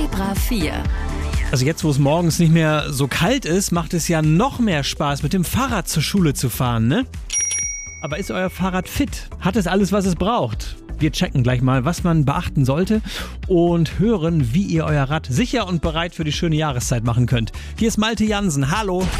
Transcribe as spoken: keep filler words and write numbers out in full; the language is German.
Vibra vier. Also jetzt, wo es morgens nicht mehr so kalt ist, macht es ja noch mehr Spaß, mit dem Fahrrad zur Schule zu fahren, ne? Aber ist euer Fahrrad fit? Hat es alles, was es braucht? Wir checken gleich mal, was man beachten sollte und hören, wie ihr euer Rad sicher und bereit für die schöne Jahreszeit machen könnt. Hier ist Malte Jansen. Hallo!